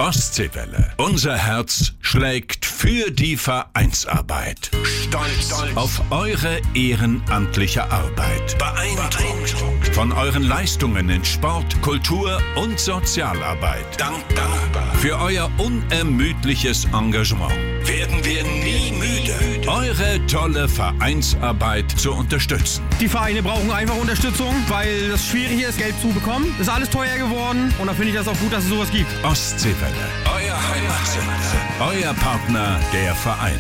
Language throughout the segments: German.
Ostseewelle. Unser Herz schlägt für die Vereinsarbeit. Stolz auf eure ehrenamtliche Arbeit. Beeindruckt von euren Leistungen in Sport, Kultur und Sozialarbeit. Dankbar für euer unermüdliches Engagement. Werden wir nie müde, eure tolle Vereinsarbeit zu unterstützen. Die Vereine brauchen einfach Unterstützung, weil das schwierig ist, Geld zu bekommen. Ist alles teuer geworden und da finde ich das auch gut, dass es sowas gibt. Ostseewelle, euer Heimatsender, euer Partner der Vereine.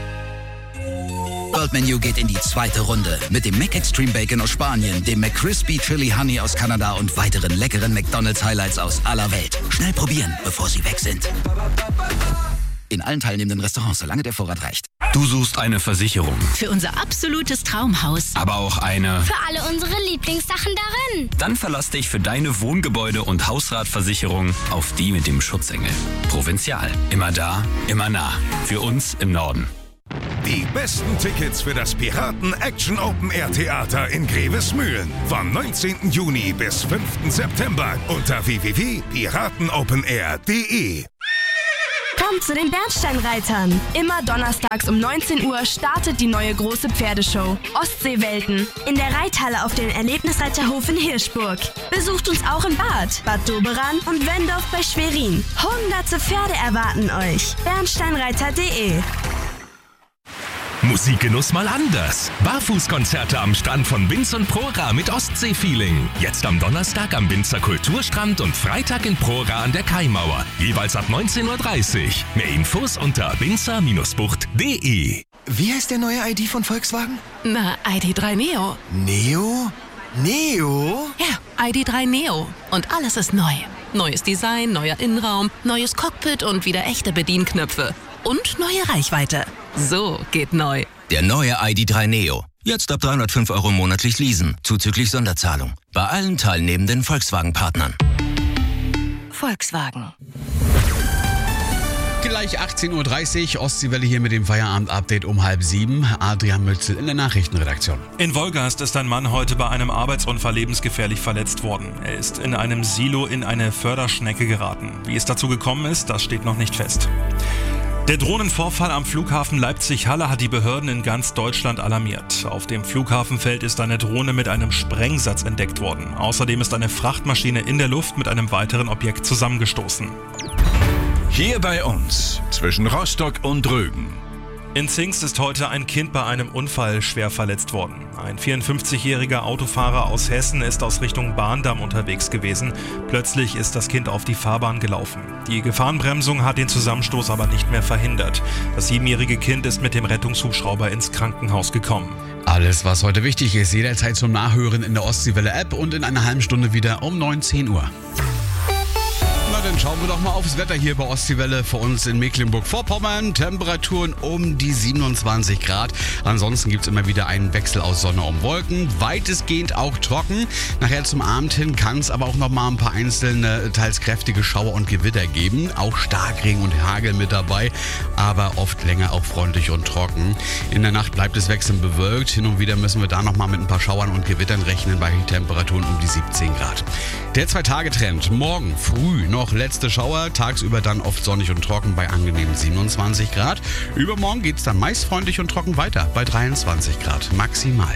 World Menu geht in die zweite Runde mit dem McExtreme Bacon aus Spanien, dem McCrispy Chili Honey aus Kanada und weiteren leckeren McDonald's Highlights aus aller Welt. Schnell probieren, bevor sie weg sind. In allen teilnehmenden Restaurants, solange der Vorrat reicht. Du suchst eine Versicherung. Für unser absolutes Traumhaus. Aber auch eine... Für alle unsere Lieblingssachen darin. Dann verlass dich für deine Wohngebäude- und Hausratversicherung auf die mit dem Schutzengel. Provinzial. Immer da, immer nah. Für uns im Norden. Die besten Tickets für das Piraten Action Open Air Theater in Grevesmühlen. Vom 19. Juni bis 5. September unter www.piratenopenair.de. Kommt zu den Bernsteinreitern. Immer donnerstags um 19 Uhr startet die neue große Pferdeshow Ostseewelten in der Reithalle auf dem Erlebnisreiterhof in Hirschburg. Besucht uns auch in Bad Doberan und Wendorf bei Schwerin. Hunderte Pferde erwarten euch. Bernsteinreiter.de. Musikgenuss mal anders. Barfußkonzerte am Strand von Binz und Prora mit Ostsee-Feeling. Jetzt am Donnerstag am Binzer Kulturstrand und Freitag in Prora an der Kaimauer. Jeweils ab 19:30 Uhr. Mehr Infos unter binzer-bucht.de. Wie heißt der neue ID von Volkswagen? Na, ID3 Neo. Neo? Neo? Ja, ID3 Neo. Und alles ist neu. Neues Design, neuer Innenraum, neues Cockpit und wieder echte Bedienknöpfe. Und neue Reichweite. So geht neu. Der neue ID3 Neo. Jetzt ab 305 € monatlich leasen, zuzüglich Sonderzahlung. Bei allen teilnehmenden Volkswagen-Partnern. Volkswagen. Gleich 18:30 Uhr, Ostseewelle hier mit dem Feierabend-Update um 6:30. Adrian Mützel in der Nachrichtenredaktion. In Wolgast ist ein Mann heute bei einem Arbeitsunfall lebensgefährlich verletzt worden. Er ist in einem Silo in eine Förderschnecke geraten. Wie es dazu gekommen ist, das steht noch nicht fest. Der Drohnenvorfall am Flughafen Leipzig-Halle hat die Behörden in ganz Deutschland alarmiert. Auf dem Flughafenfeld ist eine Drohne mit einem Sprengsatz entdeckt worden. Außerdem ist eine Frachtmaschine in der Luft mit einem weiteren Objekt zusammengestoßen. Hier bei uns, zwischen Rostock und Rügen. In Zingst ist heute ein Kind bei einem Unfall schwer verletzt worden. Ein 54-jähriger Autofahrer aus Hessen ist aus Richtung Bahndamm unterwegs gewesen. Plötzlich ist das Kind auf die Fahrbahn gelaufen. Die Gefahrenbremsung hat den Zusammenstoß aber nicht mehr verhindert. Das 7-jährige Kind ist mit dem Rettungshubschrauber ins Krankenhaus gekommen. Alles, was heute wichtig ist, jederzeit zum Nachhören in der Ostseewelle-App und in einer halben Stunde wieder um 19 Uhr. Dann schauen wir doch mal aufs Wetter hier bei Ostseewelle für uns in Mecklenburg-Vorpommern. Temperaturen um die 27 Grad. Ansonsten gibt es immer wieder einen Wechsel aus Sonne und Wolken. Weitestgehend auch trocken. Nachher zum Abend hin kann es aber auch noch mal ein paar einzelne, teils kräftige Schauer und Gewitter geben. Auch Starkregen und Hagel mit dabei, aber oft länger auch freundlich und trocken. In der Nacht bleibt es wechselnd bewölkt. Hin und wieder müssen wir da noch mal mit ein paar Schauern und Gewittern rechnen bei Temperaturen um die 17 Grad. Der 2-Tage-Trend. Morgen früh noch letzte Schauer, tagsüber dann oft sonnig und trocken bei angenehmen 27 Grad. Übermorgen geht es dann meist freundlich und trocken weiter bei 23 Grad maximal.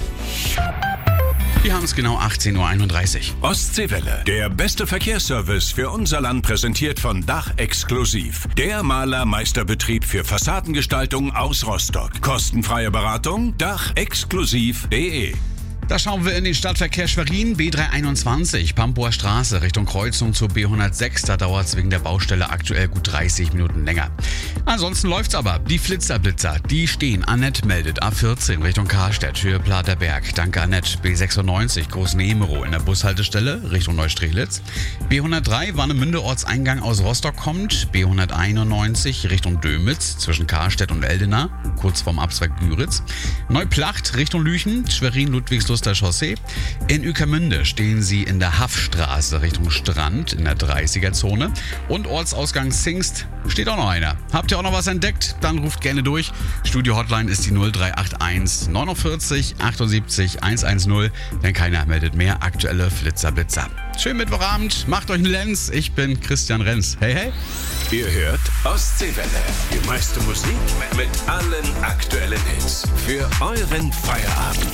Wir haben es genau 18:31 Uhr. Ostseewelle, der beste Verkehrsservice für unser Land, präsentiert von Dach Exklusiv. Der Malermeisterbetrieb für Fassadengestaltung aus Rostock. Kostenfreie Beratung, dachexklusiv.de. Da schauen wir in den Stadtverkehr Schwerin, B321, Pampower Straße, Richtung Kreuzung zur B106. Da dauert es wegen der Baustelle aktuell gut 30 Minuten länger. Ansonsten läuft's aber. Die Flitzer, die stehen. Annette meldet A14 Richtung Karstedt, Höhe Platerberg. Danke Annette. B96 Groß-Nemero in der Bushaltestelle Richtung Neustrelitz. B103 Warnemünde Ortseingang aus Rostock kommt. B191 Richtung Dömitz zwischen Karstedt und Eldena, kurz vorm Abzweig Büritz. Neuplacht Richtung Lüchen, Schwerin Ludwigslust Chaussee. In Ueckermünde stehen Sie in der Haffstraße Richtung Strand in der 30er-Zone. Und Ortsausgang Zingst steht auch noch einer. Habt ihr auch noch was entdeckt? Dann ruft gerne durch. Studio-Hotline ist die 0381 49 78 110, denn keiner meldet mehr aktuelle Flitzerblitzer. Schönen Mittwochabend, macht euch einen Lenz. Ich bin Christian Renz. Hey, hey. Ihr hört Ostseewelle. Die meiste Musik mit allen aktuellen Hits. Für euren Feierabend.